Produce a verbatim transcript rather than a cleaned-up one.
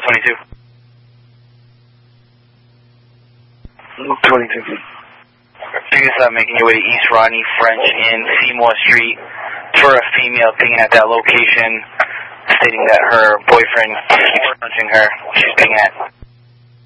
twenty-two. twenty-two. You can start making your way to East Rodney French in Seymour Street for a female pinging at that location, stating that her boyfriend keeps punching her while she's pinging at.